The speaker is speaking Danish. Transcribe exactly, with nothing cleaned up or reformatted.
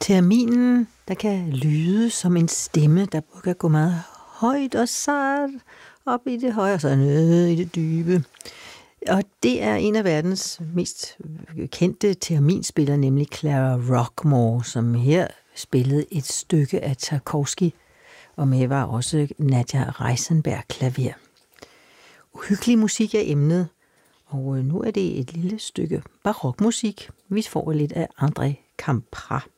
Terminen, der kan lyde som en stemme, der kan gå meget højt og sart op i det høje, og så ned i det dybe. Og det er en af verdens mest kendte terminspillere, nemlig Clara Rockmore, som her spillede et stykke af Tchaikovsky, og med var også Nadja Reisenberg klaver. Uhyggelig musik er emnet, og nu er det et lille stykke barokmusik. Vi får lidt af André Campra.